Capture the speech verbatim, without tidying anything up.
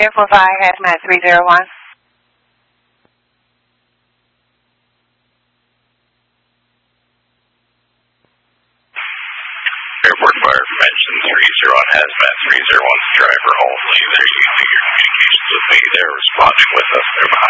Airport five, Hazmat three zero one. Airport Fire Prevention three zero one, Hazmat three zero one, driver only. They're using your communications with me. They're responding with us. They're behind.